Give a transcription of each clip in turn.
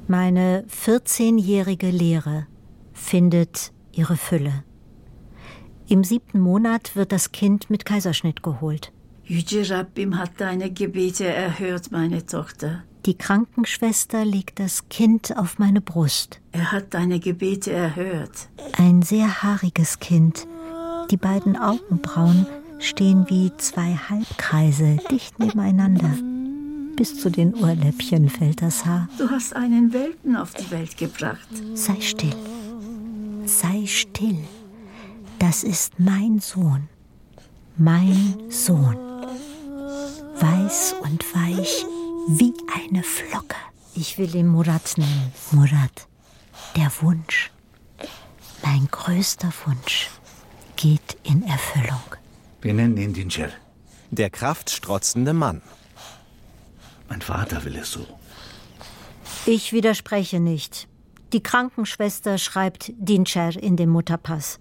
Meine 14-jährige Lehre findet ihre Fülle. Im 7. Monat wird das Kind mit Kaiserschnitt geholt. Yüce Rabbim hat deine Gebete erhört, meine Tochter. Die Krankenschwester legt das Kind auf meine Brust. Er hat deine Gebete erhört. Ein sehr haariges Kind. Die beiden Augenbrauen stehen wie 2 Halbkreise dicht nebeneinander. Bis zu den Ohrläppchen fällt das Haar. Du hast einen Welpen auf die Welt gebracht. Sei still. Sei still. Das ist mein Sohn. Mein Sohn. Weiß und weich wie eine Flocke. Ich will ihn Murat nennen. Murat. Der Wunsch. Mein größter Wunsch geht in Erfüllung. Wir nennen ihn Dincer. Der kraftstrotzende Mann. Mein Vater will es so. Ich widerspreche nicht. Die Krankenschwester schreibt Dincer in den Mutterpass.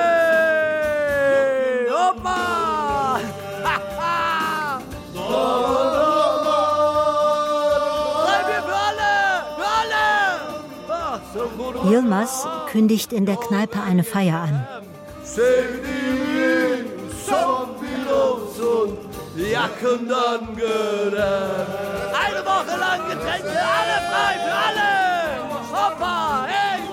Hey, Opa! Yilmaz kündigt in der Kneipe eine Feier an. Sevdiğimin son bir olsun, yakından gören. Eine Woche lang Getränke, alle frei für alle! Hoppa, hey!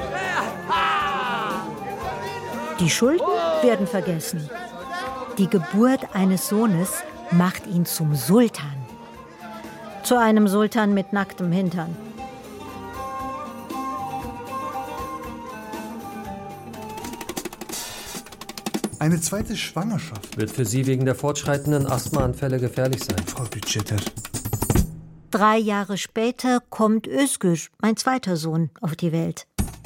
Die Schulden werden vergessen. Die Geburt eines Sohnes macht ihn zum Sultan. Zu einem Sultan mit nacktem Hintern. Eine zweite Schwangerschaft wird für Sie wegen der fortschreitenden Asthmaanfälle gefährlich sein. Frau Budgeter. 3 Jahre später kommt Özgür, mein zweiter Sohn, auf die Welt.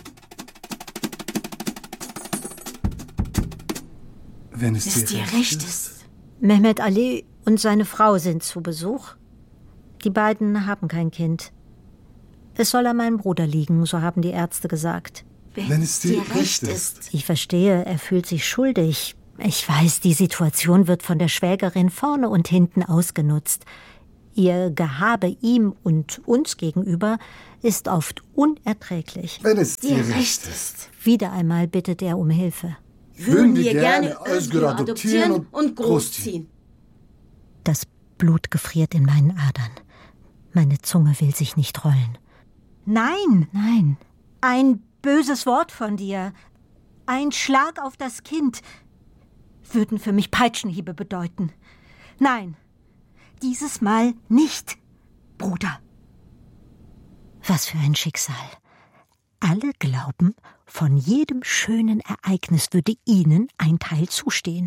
Wenn es dir recht ist. Mehmet Ali und seine Frau sind zu Besuch. Die beiden haben kein Kind. Es soll an meinem Bruder liegen, so haben die Ärzte gesagt. Wenn es dir recht ist. Ich verstehe, er fühlt sich schuldig. Ich weiß, die Situation wird von der Schwägerin vorne und hinten ausgenutzt. Ihr Gehabe ihm und uns gegenüber ist oft unerträglich. Wenn es dir recht ist. Wieder einmal bittet er um Hilfe. Würden wir gerne Özgür adoptieren und großziehen. Das Blut gefriert in meinen Adern. Meine Zunge will sich nicht rollen. Nein, nein. Ein böses Wort von dir, ein Schlag auf das Kind, würden für mich Peitschenhiebe bedeuten. Nein, dieses Mal nicht, Bruder. Was für ein Schicksal. Alle glauben, von jedem schönen Ereignis würde ihnen ein Teil zustehen.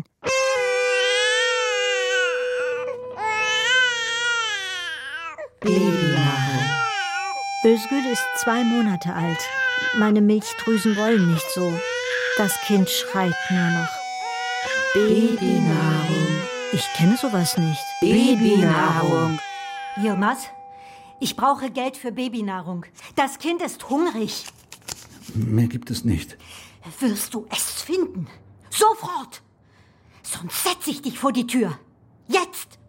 Babynahrung. Özgür ist 2 Monate alt. Meine Milchdrüsen wollen nicht so. Das Kind schreit nur noch. Babynahrung. Ich kenne sowas nicht. Babynahrung. Yilmaz, ich brauche Geld für Babynahrung. Das Kind ist hungrig. Mehr gibt es nicht. Wirst du es finden? Sofort! Sonst setze ich dich vor die Tür. Jetzt!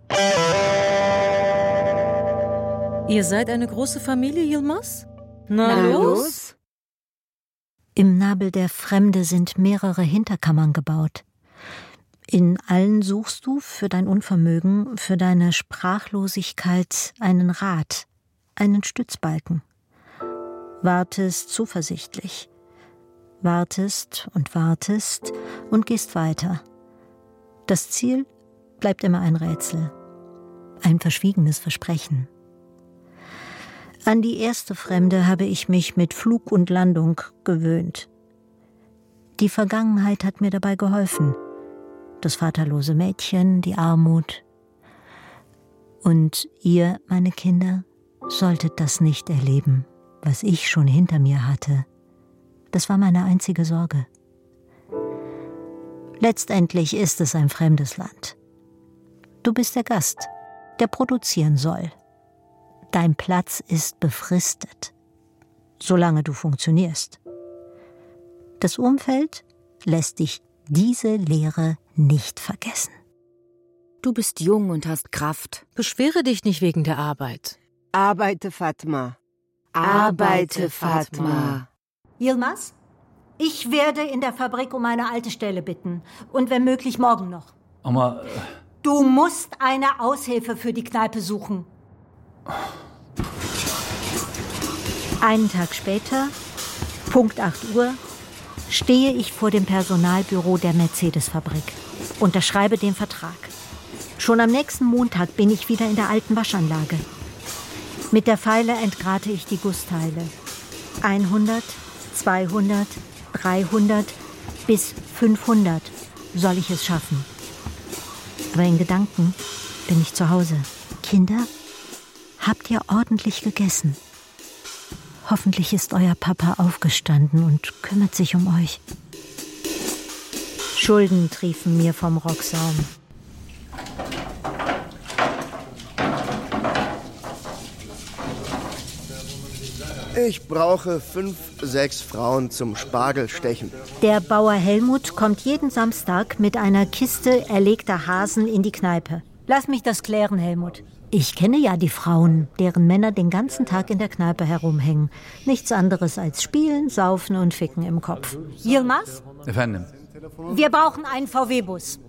Ihr seid eine große Familie, Yilmaz? Na los? Im Nabel der Fremde sind mehrere Hinterkammern gebaut. In allen suchst du für dein Unvermögen, für deine Sprachlosigkeit einen Rat, einen Stützbalken. Wartest zuversichtlich. Wartest und gehst weiter. Das Ziel bleibt immer ein Rätsel, ein verschwiegenes Versprechen. An die erste Fremde habe ich mich mit Flug und Landung gewöhnt. Die Vergangenheit hat mir dabei geholfen. Das vaterlose Mädchen, die Armut. Und ihr, meine Kinder, solltet das nicht erleben, was ich schon hinter mir hatte. Das war meine einzige Sorge. Letztendlich ist es ein fremdes Land. Du bist der Gast, der produzieren soll. Dein Platz ist befristet, solange du funktionierst. Das Umfeld lässt dich diese Lehre nicht vergessen. Du bist jung und hast Kraft. Beschwere dich nicht wegen der Arbeit. Arbeite, Fatma. Arbeite, Fatma. Yilmaz, ich werde in der Fabrik um eine alte Stelle bitten. Und wenn möglich morgen noch. Ama... Du musst eine Aushilfe für die Kneipe suchen. Einen Tag später, Punkt 8 Uhr, stehe ich vor dem Personalbüro der Mercedes-Fabrik. Unterschreibe den Vertrag. Schon am nächsten Montag bin ich wieder in der alten Waschanlage. Mit der Feile entgrate ich die Gussteile. 100, 200, 300 bis 500 soll ich es schaffen. Aber in Gedanken bin ich zu Hause. Kinder, habt ihr ordentlich gegessen? Hoffentlich ist euer Papa aufgestanden und kümmert sich um euch. Schulden triefen mir vom Rocksaum. Ich brauche 5, 6 Frauen zum Spargelstechen. Der Bauer Helmut kommt jeden Samstag mit einer Kiste erlegter Hasen in die Kneipe. Lass mich das klären, Helmut. Ich kenne ja die Frauen, deren Männer den ganzen Tag in der Kneipe herumhängen. Nichts anderes als Spielen, Saufen und Ficken im Kopf. Yilmaz? Efendim. Wir brauchen einen VW-Bus.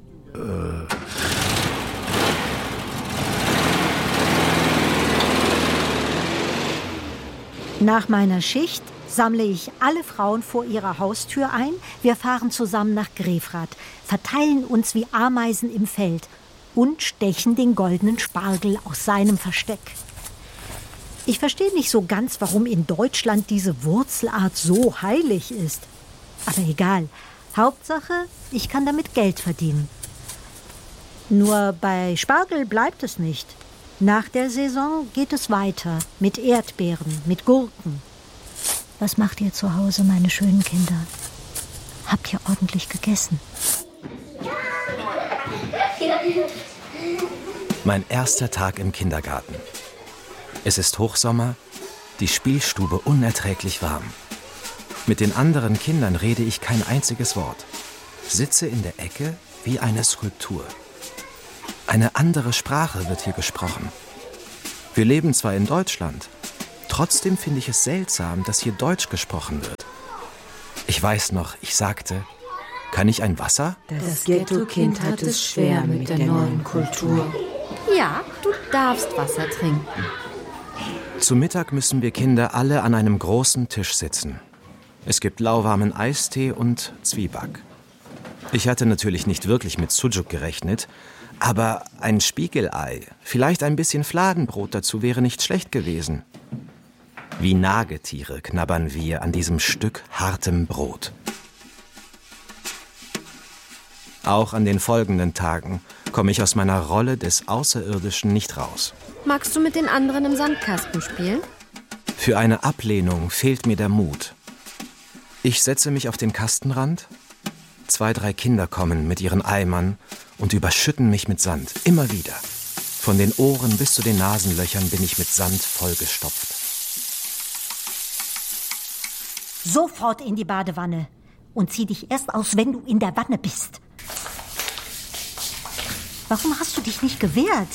Nach meiner Schicht sammle ich alle Frauen vor ihrer Haustür ein. Wir fahren zusammen nach Grefrath, verteilen uns wie Ameisen im Feld und stechen den goldenen Spargel aus seinem Versteck. Ich verstehe nicht so ganz, warum in Deutschland diese Wurzelart so heilig ist. Aber egal. Hauptsache, ich kann damit Geld verdienen. Nur bei Spargel bleibt es nicht. Nach der Saison geht es weiter. Mit Erdbeeren, mit Gurken. Was macht ihr zu Hause, meine schönen Kinder? Habt ihr ordentlich gegessen? Mein erster Tag im Kindergarten. Es ist Hochsommer, die Spielstube unerträglich warm. Mit den anderen Kindern rede ich kein einziges Wort. Sitze in der Ecke wie eine Skulptur. Eine andere Sprache wird hier gesprochen. Wir leben zwar in Deutschland, trotzdem finde ich es seltsam, dass hier Deutsch gesprochen wird. Ich weiß noch, ich sagte, kann ich ein Wasser? Das Ghetto-Kind hat es schwer mit der neuen Kultur. Ja, du darfst Wasser trinken. Zu Mittag müssen wir Kinder alle an einem großen Tisch sitzen. Es gibt lauwarmen Eistee und Zwieback. Ich hatte natürlich nicht wirklich mit Sucuk gerechnet, aber ein Spiegelei, vielleicht ein bisschen Fladenbrot dazu wäre nicht schlecht gewesen. Wie Nagetiere knabbern wir an diesem Stück hartem Brot. Auch an den folgenden Tagen komme ich aus meiner Rolle des Außerirdischen nicht raus. Magst du mit den anderen im Sandkasten spielen? Für eine Ablehnung fehlt mir der Mut. Ich setze mich auf den Kastenrand. 2, 3 Kinder kommen mit ihren Eimern und überschütten mich mit Sand. Immer wieder. Von den Ohren bis zu den Nasenlöchern bin ich mit Sand vollgestopft. Sofort in die Badewanne. Und zieh dich erst aus, wenn du in der Wanne bist. Warum hast du dich nicht gewehrt?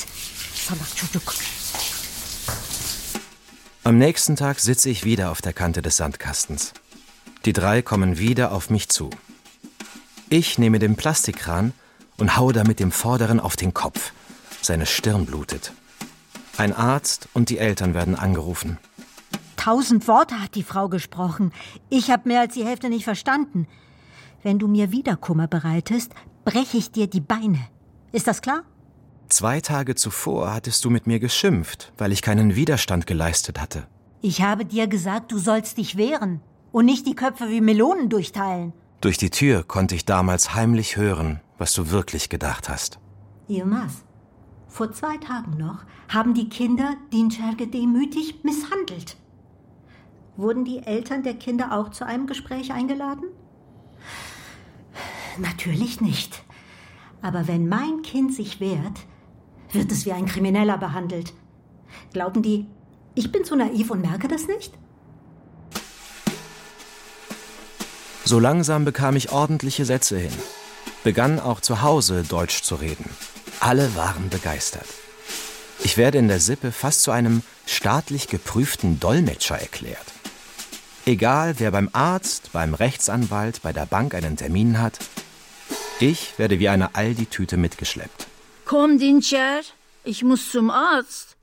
Am nächsten Tag sitze ich wieder auf der Kante des Sandkastens. Die 3 kommen wieder auf mich zu. Ich nehme den Plastikkran und haue damit dem Vorderen auf den Kopf. Seine Stirn blutet. Ein Arzt und die Eltern werden angerufen. 1000 Worte hat die Frau gesprochen. Ich habe mehr als die Hälfte nicht verstanden. Wenn du mir wieder Kummer bereitest, breche ich dir die Beine. Ist das klar? 2 Tage zuvor hattest du mit mir geschimpft, weil ich keinen Widerstand geleistet hatte. Ich habe dir gesagt, du sollst dich wehren und nicht die Köpfe wie Melonen durchteilen. Durch die Tür konnte ich damals heimlich hören, was du wirklich gedacht hast. Yilmaz, vor 2 Tagen noch haben die Kinder Dinçer demütig misshandelt. Wurden die Eltern der Kinder auch zu einem Gespräch eingeladen? Natürlich nicht. Aber wenn mein Kind sich wehrt, wird es wie ein Krimineller behandelt. Glauben die, ich bin so naiv und merke das nicht? So langsam bekam ich ordentliche Sätze hin. Begann auch zu Hause Deutsch zu reden. Alle waren begeistert. Ich werde in der Sippe fast zu einem staatlich geprüften Dolmetscher erklärt. Egal, wer beim Arzt, beim Rechtsanwalt, bei der Bank einen Termin hat, ich werde wie eine Aldi-Tüte mitgeschleppt. Komm, Dinçer, ich muss zum Arzt.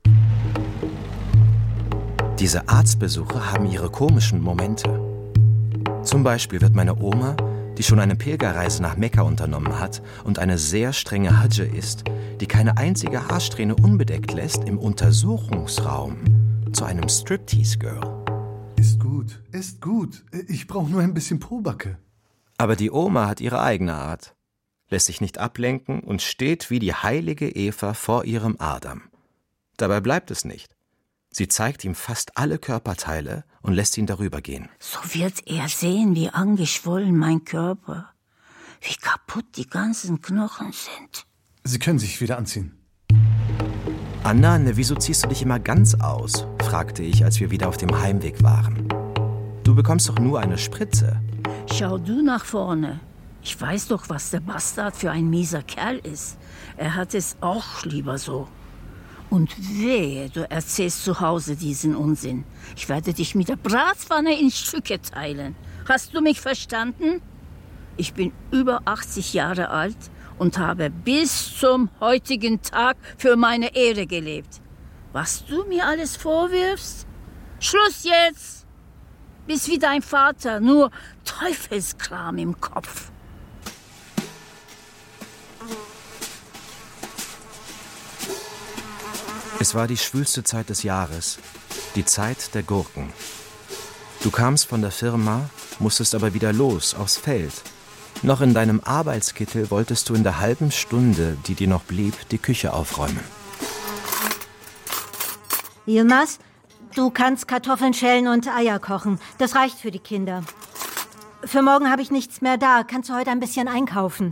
Diese Arztbesuche haben ihre komischen Momente. Zum Beispiel wird meine Oma, die schon eine Pilgerreise nach Mekka unternommen hat und eine sehr strenge Hadje ist, die keine einzige Haarsträhne unbedeckt lässt, im Untersuchungsraum zu einem Striptease-Girl. Ist gut. Ich brauche nur ein bisschen Pobacke. Aber die Oma hat ihre eigene Art, lässt sich nicht ablenken und steht wie die heilige Eva vor ihrem Adam. Dabei bleibt es nicht. Sie zeigt ihm fast alle Körperteile und lässt ihn darüber gehen. So wird er sehen, wie angeschwollen mein Körper, wie kaputt die ganzen Knochen sind. Sie können sich wieder anziehen. Anna, wieso ziehst du dich immer ganz aus? Fragte ich, als wir wieder auf dem Heimweg waren. Du bekommst doch nur eine Spritze. Schau du nach vorne. Ich weiß doch, was der Bastard für ein mieser Kerl ist. Er hat es auch lieber so. Und wehe, du erzählst zu Hause diesen Unsinn. Ich werde dich mit der Bratpfanne in Stücke teilen. Hast du mich verstanden? Ich bin über 80 Jahre alt und habe bis zum heutigen Tag für meine Ehre gelebt. Was du mir alles vorwirfst? Schluss jetzt! Bist wie dein Vater, nur Teufelskram im Kopf. Es war die schwülste Zeit des Jahres, die Zeit der Gurken. Du kamst von der Firma, musstest aber wieder los aufs Feld. Noch in deinem Arbeitskittel wolltest du in der halben Stunde, die dir noch blieb, die Küche aufräumen. Yilmaz, du kannst Kartoffeln schälen und Eier kochen. Das reicht für die Kinder. Für morgen habe ich nichts mehr da. Kannst du heute ein bisschen einkaufen?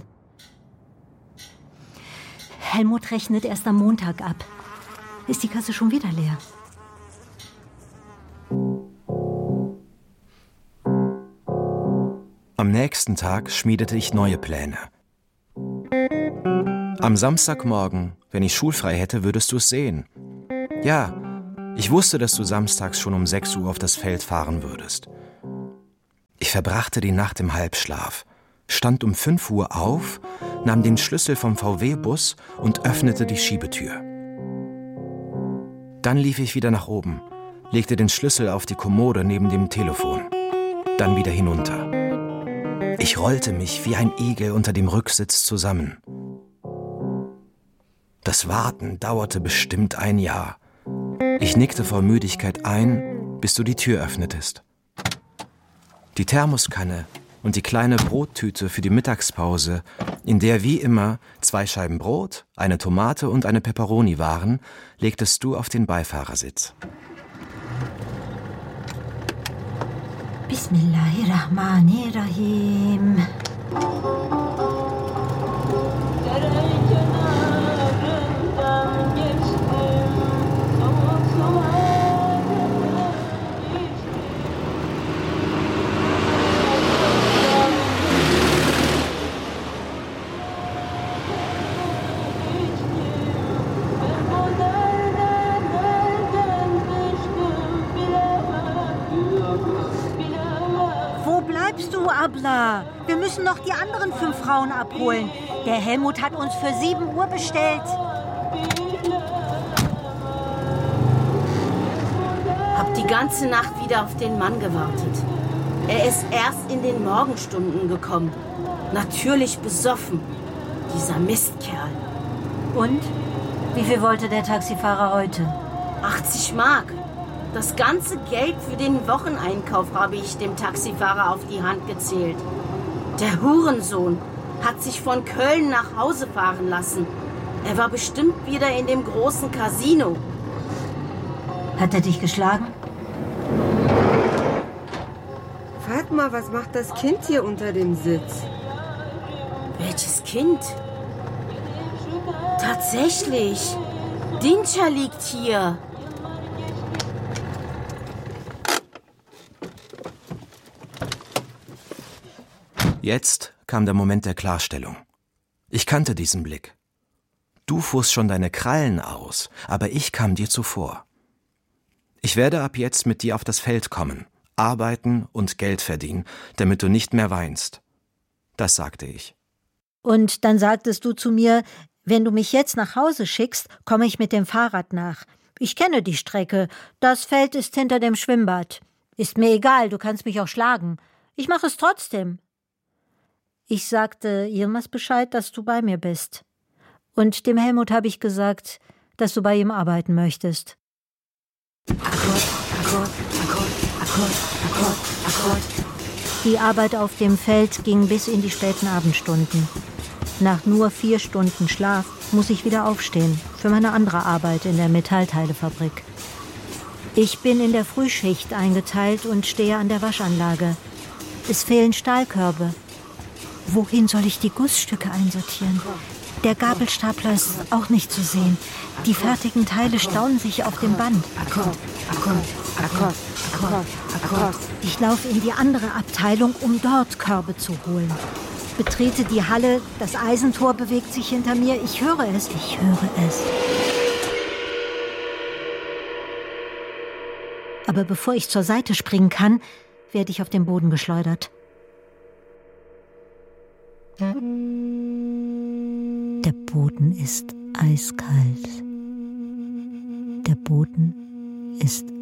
Helmut rechnet erst am Montag ab. Ist die Kasse schon wieder leer? Am nächsten Tag schmiedete ich neue Pläne. Am Samstagmorgen, wenn ich schulfrei hätte, würdest du es sehen. Ja, ich wusste, dass du samstags schon um 6 Uhr auf das Feld fahren würdest. Ich verbrachte die Nacht im Halbschlaf, stand um 5 Uhr auf, nahm den Schlüssel vom VW-Bus und öffnete die Schiebetür. Dann lief ich wieder nach oben, legte den Schlüssel auf die Kommode neben dem Telefon, dann wieder hinunter. Ich rollte mich wie ein Igel unter dem Rücksitz zusammen. Das Warten dauerte bestimmt ein Jahr. Ich nickte vor Müdigkeit ein, bis du die Tür öffnetest. Die Thermoskanne und die kleine Brottüte für die Mittagspause, in der wie immer 2 Scheiben Brot, eine Tomate und eine Peperoni waren, legtest du auf den Beifahrersitz. Bismillahirrahmanirrahim. Abla, wir müssen noch die anderen 5 Frauen abholen. Der Helmut hat uns für 7 Uhr bestellt. Hab die ganze Nacht wieder auf den Mann gewartet. Er ist erst in den Morgenstunden gekommen. Natürlich besoffen. Dieser Mistkerl. Und? Wie viel wollte der Taxifahrer heute? 80 Mark. Das ganze Geld für den Wocheneinkauf habe ich dem Taxifahrer auf die Hand gezählt. Der Hurensohn hat sich von Köln nach Hause fahren lassen. Er war bestimmt wieder in dem großen Casino. Hat er dich geschlagen? Fatma, was macht das Kind hier unter dem Sitz? Welches Kind? Tatsächlich. Dinçer liegt hier. Jetzt kam der Moment der Klarstellung. Ich kannte diesen Blick. Du fuhrst schon deine Krallen aus, aber ich kam dir zuvor. Ich werde ab jetzt mit dir auf das Feld kommen, arbeiten und Geld verdienen, damit du nicht mehr weinst. Das sagte ich. Und dann sagtest du zu mir, wenn du mich jetzt nach Hause schickst, komme ich mit dem Fahrrad nach. Ich kenne die Strecke. Das Feld ist hinter dem Schwimmbad. Ist mir egal, du kannst mich auch schlagen. Ich mache es trotzdem. Ich sagte Yilmaz Bescheid, dass du bei mir bist. Und dem Helmut habe ich gesagt, dass du bei ihm arbeiten möchtest. Akkord, Akkord, Akkord, Akkord, Akkord, Akkord. Die Arbeit auf dem Feld ging bis in die späten Abendstunden. Nach nur 4 Stunden Schlaf muss ich wieder aufstehen für meine andere Arbeit in der Metallteilefabrik. Ich bin in der Frühschicht eingeteilt und stehe an der Waschanlage. Es fehlen Stahlkörbe. Wohin soll ich die Gussstücke einsortieren? Der Gabelstapler ist auch nicht zu sehen. Die fertigen Teile stauen sich auf dem Band. Akkord, Akkord, Akkord, Akkord, Akkord. Ich laufe in die andere Abteilung, um dort Körbe zu holen. Betrete die Halle, das Eisentor bewegt sich hinter mir. Ich höre es. Aber bevor ich zur Seite springen kann, werde ich auf den Boden geschleudert. Der Boden ist eiskalt. Der Boden ist